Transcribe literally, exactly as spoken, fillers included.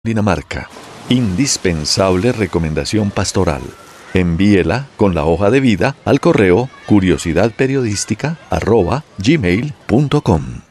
Dinamarca. Indispensable recomendación pastoral. Envíela con la hoja de vida al correo curiosidadperiodística arroba gmail punto com.